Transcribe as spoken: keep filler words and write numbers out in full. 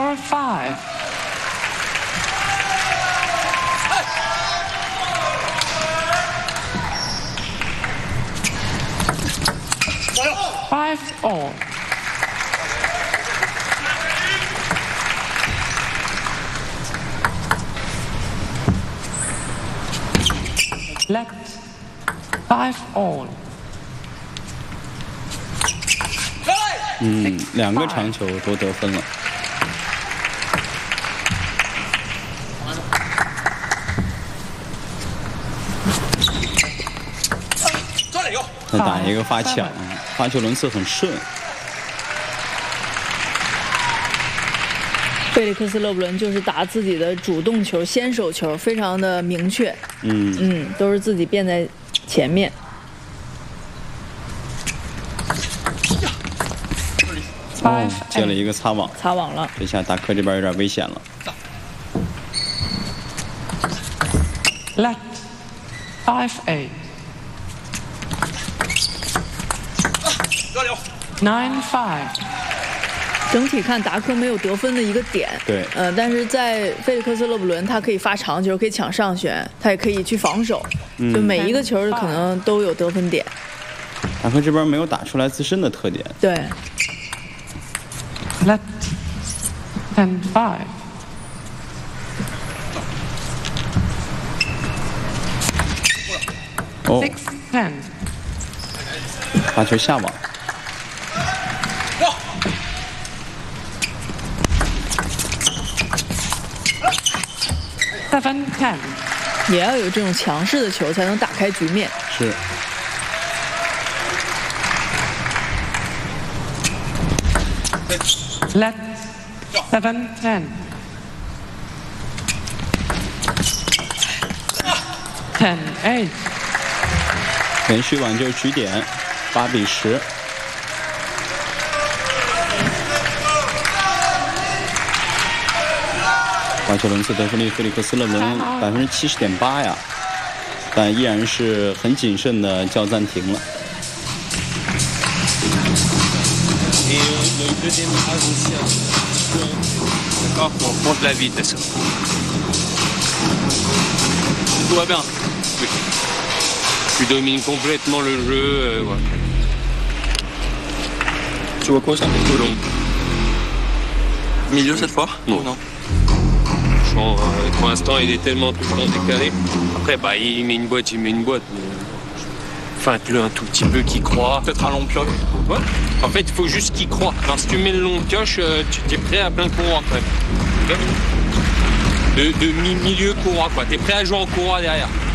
four five. Five all. Let five all. 嗯，两个长球都得分了。再打一个发抢，发球轮次很顺。 费利克斯·勒布伦就是打自己的主动球、先手球，非常的明确。 嗯嗯，都是自己变在前面。 哦，接了一个擦网， 擦网了。 这下达克这边有点危险了。 Let five eight. Nine five. 整体看达科没有得分的一个点， 对， 呃，但是在费利克斯·勒布伦，他可以发长球，可以抢上旋，他也可以去防守， 嗯、 就每一个球可能都有得分点。 达科这边没有打出来自身的特点。 对。 Let ten five. 哦 Six ten. 发球下网。 Seven ten. 也要有这种强势的球才能打开局面。 是。 Let seven ten. Ten eight. 连续挽救局点，八比十。发球轮次得分率，费利克斯·勒布伦百分之七十点八呀，但依然是很谨慎的叫暂停了。 D'accord, on monte la vitesse. Tout va bien. Tu domines complètement le jeu. Euh, voilà. Tu vois quoi, c'est un peu trop long. Milieu cette fois? Non. non. Franchement, euh, pour l'instant, il est tellement tout le temps décalé. Après, bah, il met une boîte, il met une boîte. Enfin, le un tout petit peu qui croit. Peut-être un long pioche. Ouais. En fait, il faut juste qu'il croit. Alors, si tu mets le long pioche, euh, tu es prêt à plein courroie quand même. Okay, de, de mi milieu courroie, quoi. Tu es prêt à jouer en courroie derrière.